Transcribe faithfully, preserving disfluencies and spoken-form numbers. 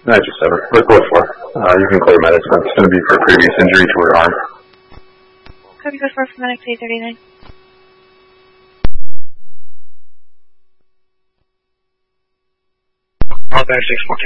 nine two seven. Report four. Uh, you can clear medics. It's going to be for previous injury to her arm. Copy, code four for medics eight thirty-nine. All back six fourteen.